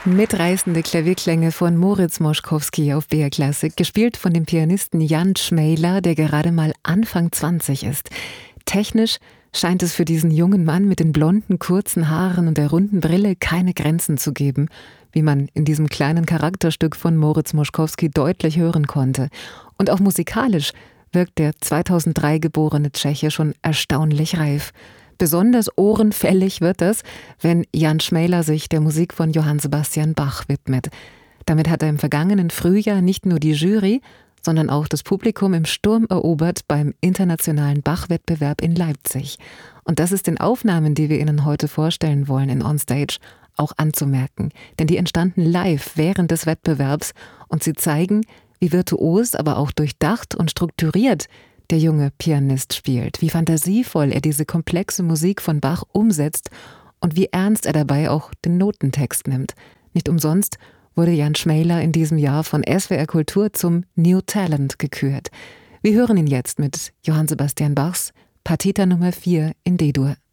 Mitreißende Klavierklänge von Moritz Moszkowski auf BR Classic, gespielt von dem Pianisten Jan Schmäler, der gerade mal Anfang 20 ist. Technisch scheint es für diesen jungen Mann mit den blonden, kurzen Haaren und der runden Brille keine Grenzen zu geben, wie man in diesem kleinen Charakterstück von Moritz Moszkowski deutlich hören konnte. Und auch musikalisch wirkt der 2003 geborene Tscheche schon erstaunlich reif. Besonders ohrenfällig wird es, wenn Jan Schmäler sich der Musik von Johann Sebastian Bach widmet. Damit hat er im vergangenen Frühjahr nicht nur die Jury, sondern auch das Publikum im Sturm erobert beim internationalen Bach-Wettbewerb in Leipzig. Und das ist den Aufnahmen, die wir Ihnen heute vorstellen wollen in Onstage, auch anzumerken. Denn die entstanden live während des Wettbewerbs und sie zeigen, wie virtuos, aber auch durchdacht und strukturiert der junge Pianist spielt, wie fantasievoll er diese komplexe Musik von Bach umsetzt und wie ernst er dabei auch den Notentext nimmt. Nicht umsonst wurde Jan Schmäler in diesem Jahr von SWR Kultur zum New Talent gekürt. Wir hören ihn jetzt mit Johann Sebastian Bachs Partita Nummer 4 in D-Dur.